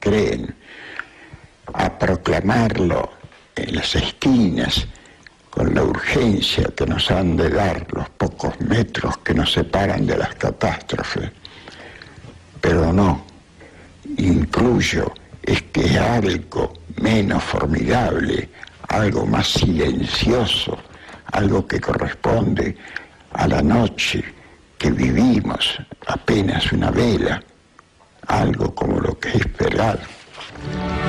creen, a proclamarlo en las esquinas con la urgencia que nos han de dar los pocos metros que nos separan de las catástrofes. Pero no, incluyo, es que algo menos formidable, algo más silencioso, algo que corresponde a la noche que vivimos, apenas una vela, algo como lo que es esperar.